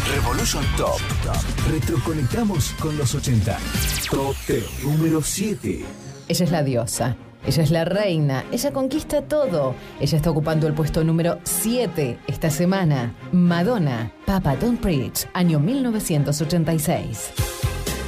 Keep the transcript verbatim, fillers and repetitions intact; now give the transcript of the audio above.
Revolution Top. Retroconectamos con los ochenta. Top número siete. Ella es la diosa. Ella es la reina. Ella conquista todo. Ella está ocupando el puesto número siete esta semana. Madonna. Papa Don't Preach. Año mil novecientos ochenta y seis.